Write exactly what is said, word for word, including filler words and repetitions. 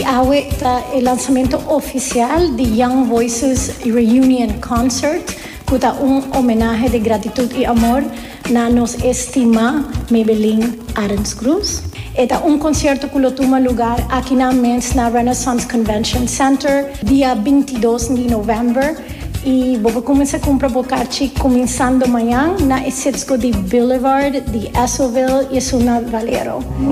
Y ahora está el lanzamiento oficial de Young Voices Reunion Concert, que es un homenaje de gratitud y amor a nos estima Maybelline Adams Cruz. Este es un concierto que lo toma lugar aquí en la Renaissance Convention Center, día veintidós de noviembre. Y voy a comenzar a comprar bocachi comenzando mañana en el sitio de Boulevard de Esoville y Zona Valero.